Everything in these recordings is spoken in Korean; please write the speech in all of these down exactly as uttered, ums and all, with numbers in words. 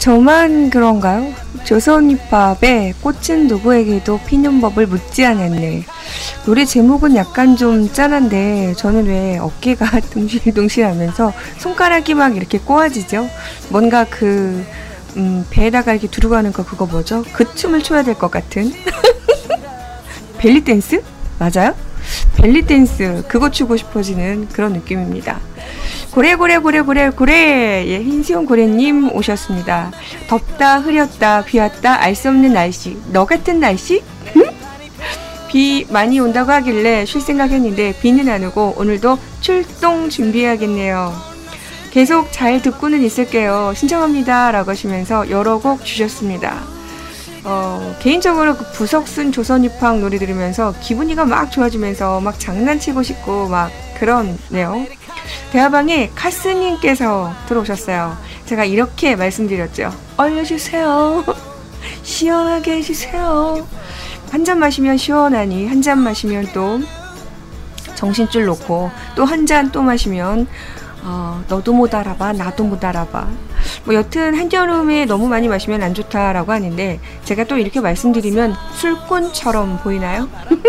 저만 그런가요? 조선 힙합의 꽃은 누구에게도 피는 법을 묻지 않았네. 노래 제목은 약간 좀 짠한데 저는 왜 어깨가 둥실둥실하면서 손가락이 막 이렇게 꼬아지죠? 뭔가 그 음, 배에다가 이렇게 두르고 하는 거 그거 뭐죠? 그 춤을 춰야 될 것 같은 벨리 댄스? 맞아요? 벨리 댄스 그거 추고 싶어지는 그런 느낌입니다. 고래고래 고래고래 고래 예, 흰수염 고래님 오셨습니다. 덥다 흐렸다 비 왔다 알 수 없는 날씨 너 같은 날씨? 비 많이 온다고 하길래 쉴 생각했는데 비는 안 오고 오늘도 출동 준비해야겠네요. 계속 잘 듣고는 있을게요. 신청합니다 라고 하시면서 여러 곡 주셨습니다. 어, 개인적으로 그 부석순 조선입학 노래 들으면서 기분이가 막 좋아지면서 막 장난치고 싶고 막 그러네요. 대화방에 카스님께서 들어오셨어요. 제가 이렇게 말씀드렸죠. 얼려주세요. 시원하게 해주세요. 한 잔 마시면 시원하니 한 잔 마시면 또 정신줄 놓고 또 한 잔 또 마시면 어, 너도 못 알아봐 나도 못 알아봐. 뭐 여튼 한여름에 너무 많이 마시면 안 좋다라고 하는데 제가 또 이렇게 말씀드리면 술꾼처럼 보이나요?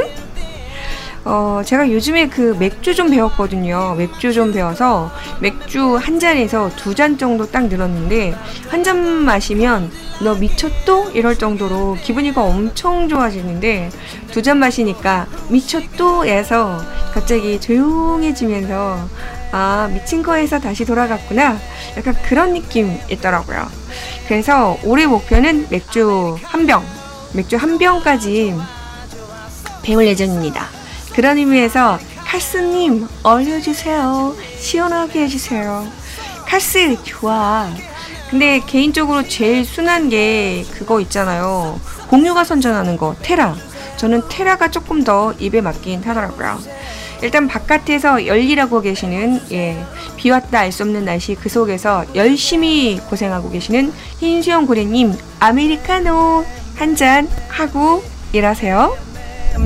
어, 제가 요즘에 그 맥주 좀 배웠거든요. 맥주 좀 배워서 맥주 한 잔에서 두 잔 정도 딱 늘었는데 한 잔 마시면 너 미쳤또? 이럴 정도로 기분이가 엄청 좋아지는데 두 잔 마시니까 미쳤또? 에서 갑자기 조용해지면서 아 미친 거에서 다시 돌아갔구나 약간 그런 느낌 있더라고요. 그래서 올해 목표는 맥주 한 병 맥주 한 병까지 배울 예정입니다. 그런 의미에서 카스님 얼려주세요. 시원하게 해주세요. 카스 좋아. 근데 개인적으로 제일 순한 게 그거 있잖아요. 공유가 선전하는 거 테라. 저는 테라가 조금 더 입에 맞긴 하더라고요. 일단 바깥에서 열일하고 계시는 예, 비왔다 알 수 없는 날씨 그 속에서 열심히 고생하고 계시는 흰수염 고래님 아메리카노 한 잔 하고 일하세요.